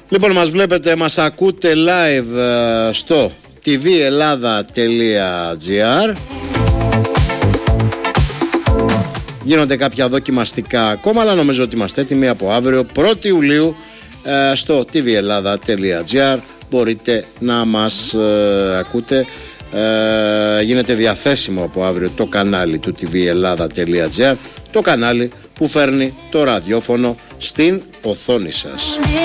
Λοιπόν, μας βλέπετε, μας ακούτε live στο tvellada.gr. Γίνονται κάποια δοκιμαστικά ακόμα, αλλά νομίζω ότι είμαστε έτοιμοι από αύριο 1η Ιουλίου στο tvellada.gr. Μπορείτε να μας ακούτε. Γίνεται διαθέσιμο από αύριο το κανάλι του tvellada.gr, το κανάλι που φέρνει το ραδιόφωνο στην οθόνη σας.